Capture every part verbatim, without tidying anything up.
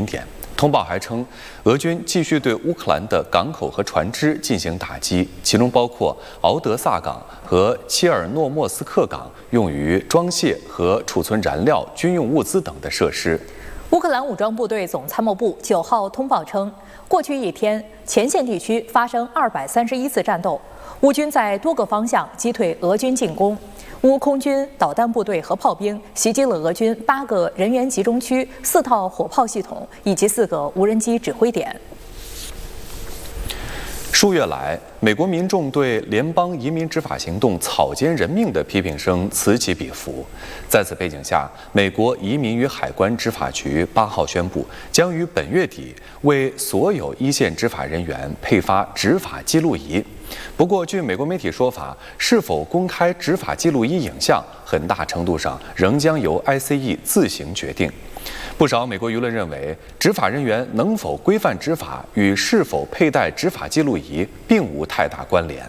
点。通报还称，俄军继续对乌克兰的港口和船只进行打击，其中包括敖德萨港和切尔诺莫斯克港用于装卸和储存燃料、军用物资等的设施。 乌克兰武装部队总参谋部九号通报称，过去一天，前线地区发生二百三十一次战斗，乌军在多个方向击退俄军进攻。乌空军导弹部队和炮兵袭击了俄军八个人员集中区、四套火炮系统以及四个无人机指挥点。 数月来，美国民众对联邦移民执法行动草菅人命的批评声此起彼伏。在此背景下，美国移民与海关执法局八号宣布，将于本月底为所有一线执法人员配发执法记录仪。不过，据美国媒体说法，是否公开执法记录仪影像，很大程度上仍将由 I C E 自行决定。不少美国舆论认为，执法人员能否规范执法与是否佩戴执法记录仪并无太大关联。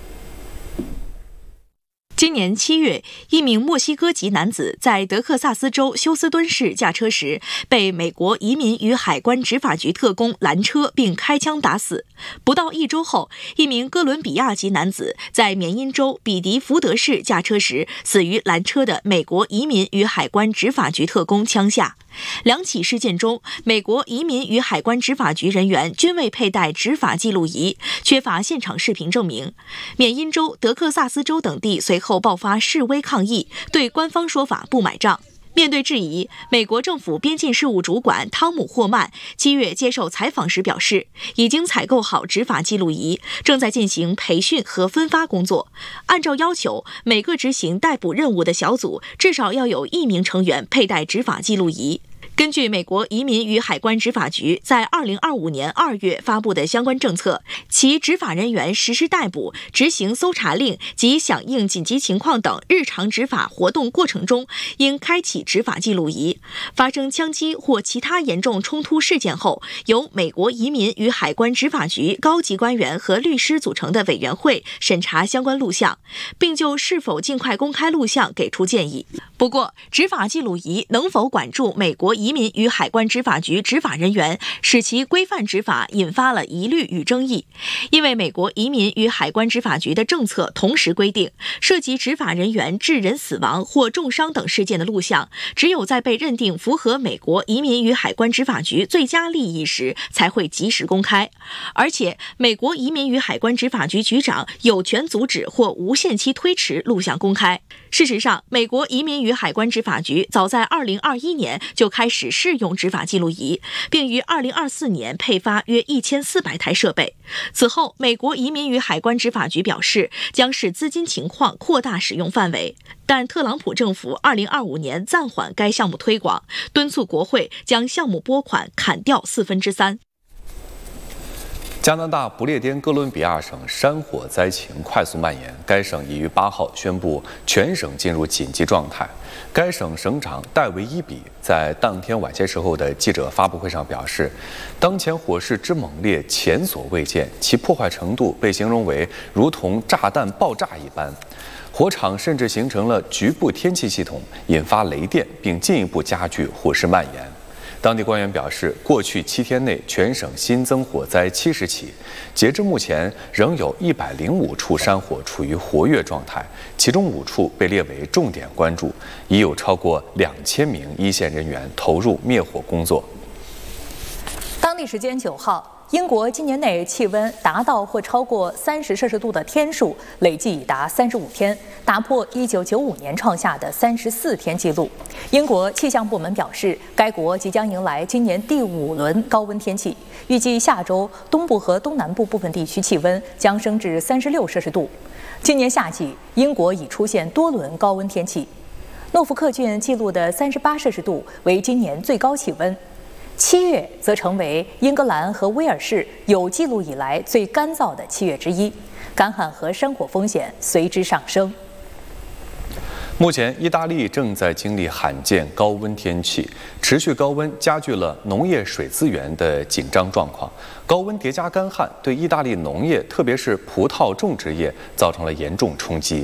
今年七月，一名墨西哥籍男子在德克萨斯州休斯敦市驾车时，被美国移民与海关执法局特工拦车并开枪打死。不到一周后，一名哥伦比亚籍男子在缅因州比迪福德市驾车时，死于拦车的美国移民与海关执法局特工枪下。两起事件中，美国移民与海关执法局人员均未佩戴执法记录仪，缺乏现场视频证明。缅因州、德克萨斯州等地随后爆发示威抗议，对官方说法不买账。面对质疑，美国政府边境事务主管汤姆·霍曼七月接受采访时表示，已经采购好执法记录仪，正在进行培训和分发工作。按照要求，每个执行逮捕任务的小组至少要有一名成员佩戴执法记录仪。根据美国移民与海关执法局在二零二五年二月发布的相关政策，其执法人员实施逮捕、执行搜查令及响应紧急情况等日常执法活动过程中，应开启执法记录仪。发生枪击或其他严重冲突事件后，由美国移民与海关执法局高级官员和律师组成的委员会审查相关录像，并就是否尽快公开录像给出建议。不过，执法记录仪能否管住美国移民与海关执法局执法人员，使其规范执法，引发了疑虑与争议。因为美国移民与海关执法局的政策同时规定，涉及执法人员致人死亡或重伤等事件的录像，只有在被认定符合美国移民与海关执法局最佳利益时，才会及时公开。而且，美国移民与海关执法局局长有权阻止或无限期推迟录像公开。事实上，美国移民与海关执法局早在二零二一年就开始试用执法记录仪，并于二零二四年配发约一千四百台设备。此后，美国移民与海关执法局表示，将视资金情况扩大使用范围。但特朗普政府二零二五年暂缓该项目推广，敦促国会将项目拨款砍掉四分之三。 加拿大不列颠哥伦比亚省山火灾情快速蔓延，该省已于八号宣布全省进入紧急状态。该省省长戴维伊比在当天晚些时候的记者发布会上表示，当前火势之猛烈前所未见，其破坏程度被形容为如同炸弹爆炸一般。火场甚至形成了局部天气系统，引发雷电，并进一步加剧火势蔓延。当地官员表示，过去七天内全省新增火灾七十起，截至目前仍有一百零五处山火处于活跃状态，其中五处被列为重点关注，已有超过两千名一线人员投入灭火工作。 当地时间九号，英国今年内气温达到或超过三十摄氏度的天数累计已达三十五天，打破一九九五年创下的三十四天纪录。英国气象部门表示，该国即将迎来今年第五轮高温天气，预计下周东部和东南部部分地区气温将升至三十六摄氏度。今年夏季，英国已出现多轮高温天气，诺福克郡记录的三十八摄氏度为今年最高气温。七月则成为英格兰和威尔士有记录以来最干燥的七月之一，干旱和山火风险随之上升。 目前，意大利正在经历罕见高温天气，持续高温加剧了农业水资源的紧张状况。高温叠加干旱，对意大利农业，特别是葡萄种植业造成了严重冲击。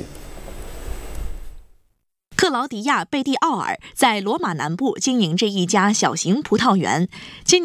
克劳迪亚·贝蒂奥尔在罗马南部经营着一家小型葡萄园，今年